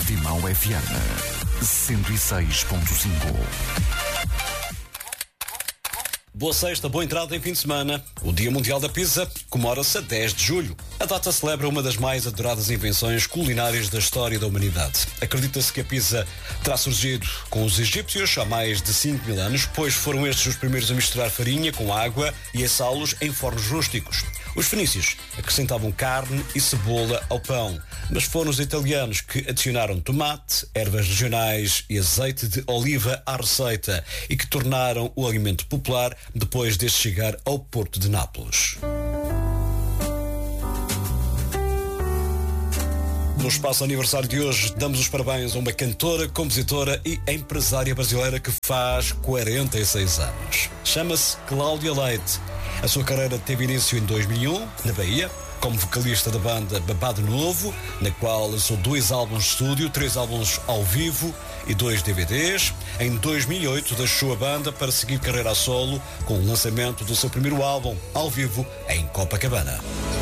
Portimão FM 106.5. Boa sexta, boa entrada em fim de semana. O Dia Mundial da Pizza comemora-se a 10 de julho. A data celebra uma das mais adoradas invenções culinárias da história da humanidade. Acredita-se que a pizza terá surgido com os egípcios há mais de 5.000 anos, pois foram estes os primeiros a misturar farinha com água e assá-los em fornos rústicos. Os fenícios acrescentavam carne e cebola ao pão, mas foram os italianos que adicionaram tomate, ervas regionais e azeite de oliva à receita e que tornaram o alimento popular depois deste chegar ao Porto de Nápoles. No espaço aniversário de hoje, damos os parabéns a uma cantora, compositora e empresária brasileira que faz 46 anos. Chama-se Cláudia Leite. A sua carreira teve início em 2001, na Bahia, como vocalista da banda Babado Novo, na qual lançou 2 álbuns de estúdio, 3 álbuns ao vivo e 2 DVDs. Em 2008 deixou a banda para seguir carreira a solo com o lançamento do seu primeiro álbum ao vivo em Copacabana.